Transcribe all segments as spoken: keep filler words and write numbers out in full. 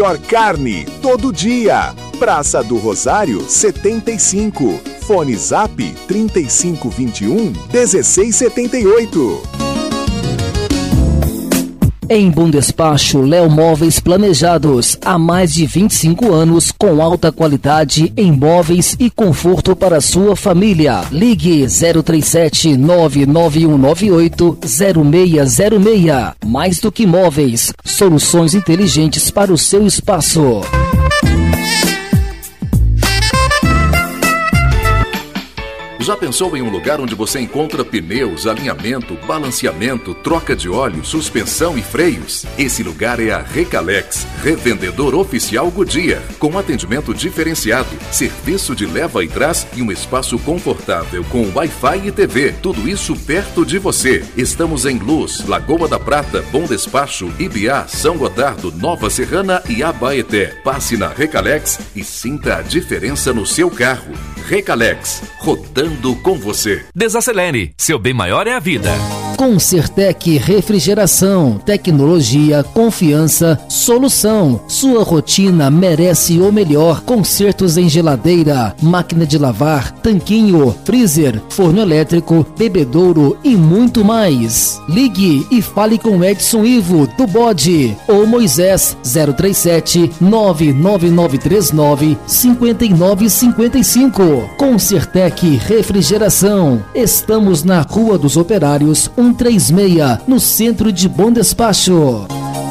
melhor carne, todo dia. Praça do Rosário, setenta e cinco. Fone Zap, trinta e cinco, vinte e um, dezesseis, setenta e oito. Em Bom Despacho, Léo Móveis Planejados, há mais de vinte e cinco anos, com alta qualidade em móveis e conforto para sua família. Ligue zero três sete, nove nove um nove oito, zero seis zero seis. Mais do que móveis, soluções inteligentes para o seu espaço. Já pensou em um lugar onde você encontra pneus, alinhamento, balanceamento, troca de óleo, suspensão e freios? Esse lugar é a Recalex, revendedor oficial Goodyear, com atendimento diferenciado, serviço de leva e trás e um espaço confortável com Wi-Fi e T V. Tudo isso perto de você. Estamos em Luz, Lagoa da Prata, Bom Despacho, Ibiá, São Gotardo, Nova Serrana e Abaeté. Passe na Recalex e sinta a diferença no seu carro. Recalex, rodando com você. Desacelere, seu bem maior é a vida. Concertec Refrigeração, tecnologia, confiança, solução. Sua rotina merece o melhor. Consertos em geladeira, máquina de lavar, tanquinho, freezer, forno elétrico, bebedouro e muito mais. Ligue e fale com Edson Ivo do Bode ou Moisés zero três sete, nove nove nove três nove, cinco nove cinco cinco. Concertec Refrigeração. Estamos na Rua dos Operários, cento e trinta e seis, no centro de Bom Despacho.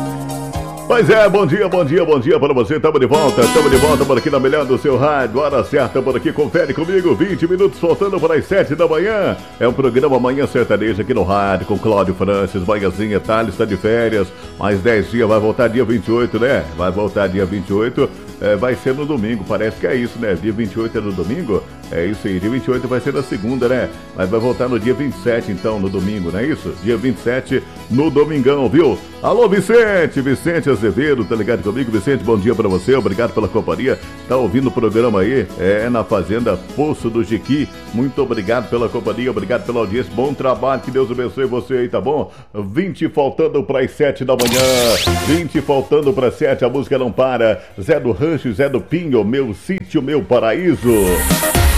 Pois é, bom dia, bom dia, bom dia para você. Estamos de volta, estamos de volta por aqui na melhor do seu rádio. Hora certa por aqui, confere comigo. vinte minutos faltando para as sete da manhã. É um programa Manhã Sertaneja aqui no rádio com Cláudio Francis, Manhãzinha, Thales está de férias. Mais dez dias, vai voltar dia vinte e oito, né? Vai voltar dia vinte e oito. É, vai ser no domingo, parece que é isso, né? Dia vinte e oito é no domingo? É isso aí, dia vinte e oito vai ser na segunda, né? Mas vai voltar no dia vinte e sete, então, no domingo, não é isso? Dia vinte e sete, no domingão, viu? Alô, Vicente! Vicente Azevedo, tá ligado comigo? Vicente, bom dia pra você, obrigado pela companhia. Tá ouvindo o programa aí? É na Fazenda Poço do Jiqui. Muito obrigado pela companhia, obrigado pela audiência. Bom trabalho, que Deus abençoe você aí, tá bom? vinte faltando pras sete da manhã. vinte faltando pras sete, a música não para. Zé do Rancho, Zé do Pinho, meu sítio, meu paraíso.